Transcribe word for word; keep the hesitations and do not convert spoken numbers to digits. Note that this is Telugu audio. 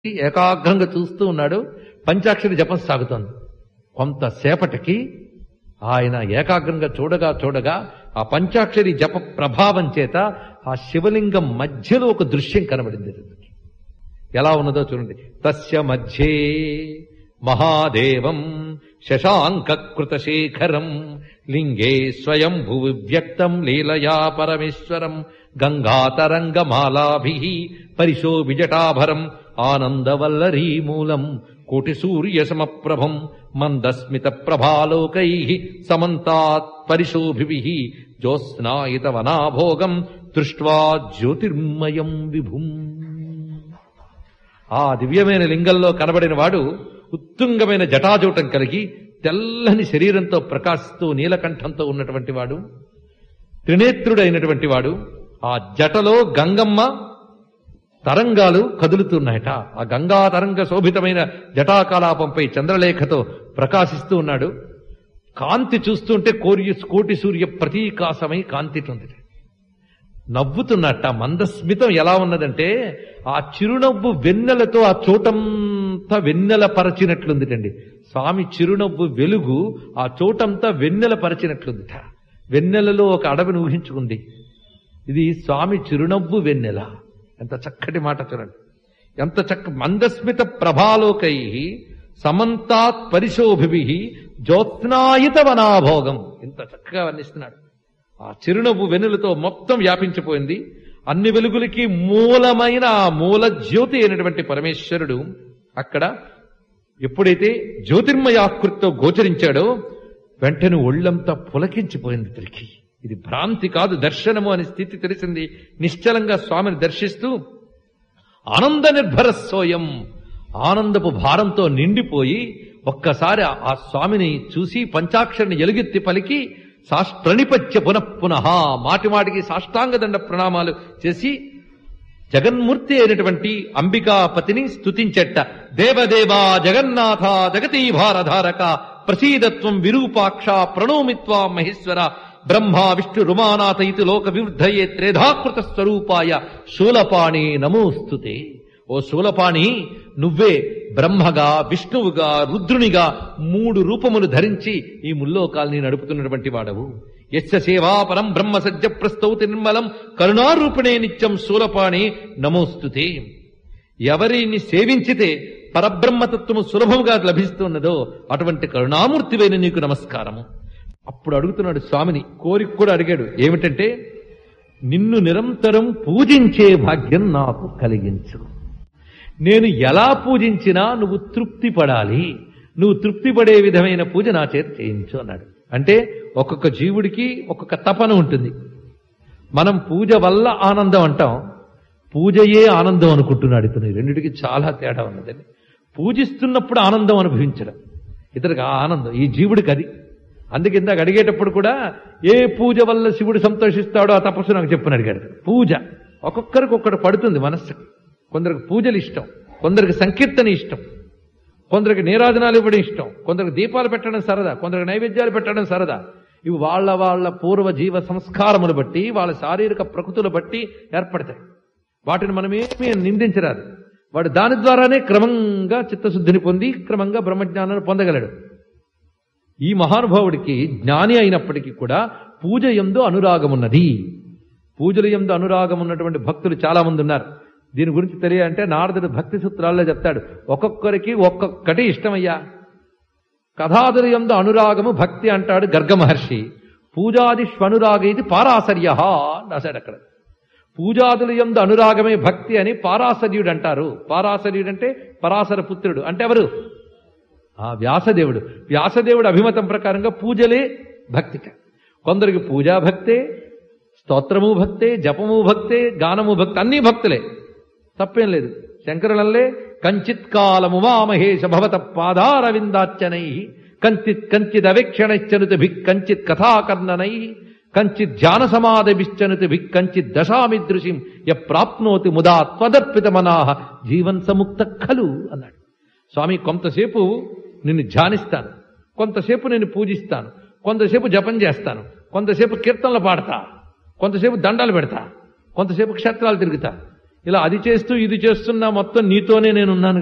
ఏకాగ్రంగా చూస్తూ ఉన్నాడు. పంచాక్షరి జపం సాగుతోంది. కొంతసేపటికి ఆయన ఏకాగ్రంగా చూడగా చూడగా ఆ పంచాక్షరి జప ప్రభావం చేత ఆ శివలింగం మధ్యలో ఒక దృశ్యం కనబడింది. ఎలా ఉన్నదో చూడండి. తస్య మధ్యే మహాదేవం శశాంకృతశేఖరం లింగే స్వయం భువి వ్యక్తం లీలయా పరమేశ్వరం గంగాతరంగమాలాభి పరిశోభిజటాభరం ఆనందవల్లరీమూలం కోటి సూర్య సమప్రభం మందస్మిత ప్రభాలోకై సమంతాత్ పరిశోభిభి జ్యోత్స్నాయిత వనాభోగం దృష్ట్వా జ్యోతిర్మయం విభుం. ఆ దివ్యమైన లింగంలో కనబడిన వాడు ఉత్తుంగమైన జటాజూటం కలిగి తెల్లని శరీరంతో ప్రకాశిస్తూ నీలకంఠంతో ఉన్నటువంటి వాడు, త్రినేత్రుడైనటువంటి వాడు. ఆ జటలో గంగమ్మ తరంగాలు కదులుతున్నాయట. ఆ గంగా తరంగ శోభితమైన జటాకలాపంపై చంద్రలేఖతో ప్రకాశిస్తూ ఉన్నాడు. కాంతి చూస్తుంటే కోరి కోటి సూర్య ప్రతీకాశమై కాంతి ఉంది. నవ్వుతున్నట్ట. మందస్మితం ఎలా ఉన్నదంటే ఆ చిరునవ్వు వెన్నెలతో ఆ చోటంతా వెన్నెల పరచినట్లుందిటండి. స్వామి చిరునవ్వు వెలుగు ఆ చోటంతా వెన్నెల పరచినట్లుందిట. వెన్నెలలో ఒక అడవిని ఊహించుకుంది. ఇది స్వామి చిరునవ్వు వెన్నెల. ఎంత చక్కటి మాట చూడండి. ఎంత చక్క మందస్మిత ప్రభాలోకై సమంతాత్ పరిశోభిభి జ్యోత్స్నాయిత వనాభోగం. ఇంత చక్కగా వర్ణిస్తున్నాడు. ఆ చిరునవ్వు వెన్నులతో మొత్తం వ్యాపించిపోయింది. అన్ని వెలుగులకి మూలమైన ఆ మూల జ్యోతి అయినటువంటి పరమేశ్వరుడు అక్కడ ఎప్పుడైతే జ్యోతిర్మయాకృతితో గోచరించాడో వెంటనే ఒళ్ళంతా పులకించిపోయింది. తిరిగి ఇది భ్రాంతి కాదు, దర్శనము అనే స్థితి తెలిసింది. నిశ్చలంగా స్వామిని దర్శిస్తూ ఆనంద నిర్భర సోయం ఆనందపు భారంతో నిండిపోయి ఒక్కసారి ఆ స్వామిని చూసి పంచాక్షరిని ఎలుగెత్తి పలికి ప్రణిపత్య పునఃపునః మాటి మాటికి సాష్టాంగదండ ప్రణామాలు చేసి జగన్మూర్తి అయినటువంటి అంబికాపతిని స్తుతించెట్ట. దేవదేవా జగన్నాథ జగతీభారధారక ప్రసీదత్వం విరూపాక్ష ప్రణోమిత్వా మహేశ్వర బ్రహ్మ విష్ణు రుమానాథ ఇతి లోక వివృద్ధయే త్రేధాకృత స్వరూపాయ శూలపాణి నమోస్తుతే. ఓ శూలపాణి, నువ్వే బ్రహ్మగా విష్ణువుగా రుద్రునిగా మూడు రూపములు ధరించి ఈ ముల్లోకాల్ని నడుపుతున్నటువంటి వాడవు. యస్య సేవా పరం బ్రహ్మ సజ్జ ప్రస్తౌతి నిర్మలం కరుణారూపిణే నిత్యం శూలపాణి నమోస్తుతే. ఎవరిని సేవించితే పరబ్రహ్మతత్వము సులభముగా లభిస్తున్నదో అటువంటి కరుణామూర్తివైన నీకు నమస్కారము. అప్పుడు అడుగుతున్నాడు స్వామిని, కోరిక కూడా అడిగాడు. ఏమిటంటే, నిన్ను నిరంతరం పూజించే భాగ్యం నాకు కలిగించు. నేను ఎలా పూజించినా నువ్వు తృప్తి పడాలి, నువ్వు తృప్తి పడే విధమైన పూజ నా చేత చేయించు అన్నాడు. అంటే ఒక్కొక్క జీవుడికి ఒక్కొక్క తపన ఉంటుంది. మనం పూజ వల్ల ఆనందం అంటాం, పూజయే ఆనందం అనుకుంటున్నాడు ఇతను. రెండిటికి చాలా తేడా ఉన్నదని. పూజిస్తున్నప్పుడు ఆనందం అనుభవించడం, ఇతనికి ఆ ఆనందం, ఈ జీవుడికి అది. అందుకే ఇందాక అడిగేటప్పుడు కూడా ఏ పూజ వల్ల శివుడు సంతోషిస్తాడో ఆ తపస్సు నాకు చెప్పని అడిగాడు. పూజ ఒక్కొక్కరికి ఒక్కటి పడుతుంది మనస్సుకి. కొందరికి పూజలు ఇష్టం, కొందరికి సంకీర్తన ఇష్టం, కొందరికి నీరాజనాలు ఇవ్వడం ఇష్టం, కొందరికి దీపాలు పెట్టడం సరదా, కొందరికి నైవేద్యాలు పెట్టడం సరదా. ఇవి వాళ్ళ వాళ్ళ పూర్వ జీవ సంస్కారములు బట్టి, వాళ్ళ శారీరక ప్రకృతులు బట్టి ఏర్పడతాయి. వాటిని మనమేమీ నిందించరాదు. వాడు దాని ద్వారానే క్రమంగా చిత్తశుద్ధిని పొంది క్రమంగా బ్రహ్మజ్ఞానాన్ని పొందగలడు. ఈ మహానుభావుడికి జ్ఞాని అయినప్పటికీ కూడా పూజ యందు అనురాగమున్నది. పూజల యందు అనురాగం ఉన్నటువంటి భక్తులు చాలా మంది ఉన్నారు. దీని గురించి తెలియాలంటే నారదుడు భక్తి సూత్రాల్లో చెప్తాడు. ఒక్కొక్కరికి ఒక్కొక్కటి ఇష్టమయ్యా. కథాదుల యందు అనురాగము భక్తి అంటాడు గర్గ మహర్షి. పూజాదిష్వనురాగ ఇది పారాశర్య రాశాడు అక్కడ. పూజాదుల యందు అనురాగమే భక్తి అని పారాశర్యుడు అంటారు. పారాశర్యుడు అంటే పరాశర పుత్రుడు. అంటే ఎవరు? ఆ వ్యాసదేవుడు. వ్యాసదేవుడు అభిమతం ప్రకారంగా పూజలే భక్తిక. కొందరికి పూజా భక్తే, స్తోత్రము భక్తే, జపము భక్తే, గానము భక్తి, అన్నీ భక్తులే, తప్పేం లేదు. శంకరులల్లే కంచిత్ కాలము మా మహేష భవత పాదారవిందార్చనై కంచిత్ కంచిద్ అవేక్షణశ్చనుతి భిక్ కంచిత్ కథాకర్ణనై కంచిత్ ధ్యాన సమాధిభిశ్చనుతి భిక్ కంచిత్ దశామిదృశిం య ప్రాప్నోతి ముదా త్వదర్పిత మనాహ జీవన్ సముక్త ఖలు అన్నాడు. స్వామి, కొంతసేపు నిన్ను ధ్యానిస్తాను, కొంతసేపు నేను పూజిస్తాను, కొంతసేపు జపం చేస్తాను, కొంతసేపు కీర్తనలు పాడతా, కొంతసేపు దండాలు పెడతా, కొంతసేపు క్షేత్రాలు తిరుగుతా. ఇలా అది చేస్తూ ఇది చేస్తున్నా మొత్తం నీతోనే నేనున్నాను